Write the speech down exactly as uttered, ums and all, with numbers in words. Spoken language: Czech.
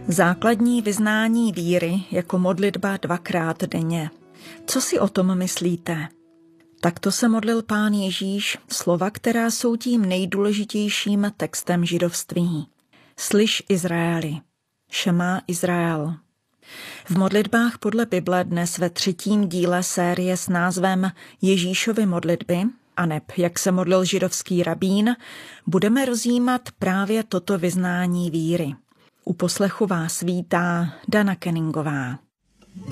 Základní vyznání víry jako modlitba dvakrát denně. Co si o tom myslíte? Takto se modlil Pán Ježíš, slova, která jsou tím nejdůležitějším textem židovství. Slyš, Izraeli, Šema Izrael. V modlitbách podle Bible dnes ve třetím díle série s názvem Ježíšovy modlitby, aneb jak se modlil židovský rabín, budeme rozjímat právě toto vyznání víry. U poslechu vás vítá Dana Kenningová.